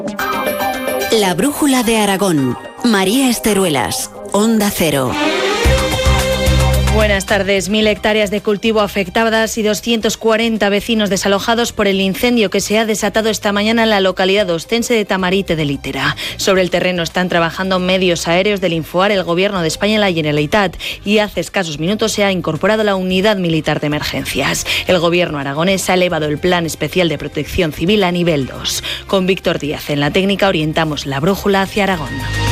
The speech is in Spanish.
La brújula de Aragón. María Esteruelas, Onda Cero. Buenas tardes. 1000 hectáreas de cultivo afectadas y 240 vecinos desalojados por el incendio que se ha desatado esta mañana en la localidad ostense de Tamarite de Litera. Sobre el terreno están trabajando medios aéreos del Infoar, el Gobierno de España y la Generalitat, y hace escasos minutos se ha incorporado la Unidad Militar de Emergencias. El Gobierno aragonés ha elevado el Plan Especial de Protección Civil a nivel 2. Con Víctor Díaz en la técnica orientamos la brújula hacia Aragón.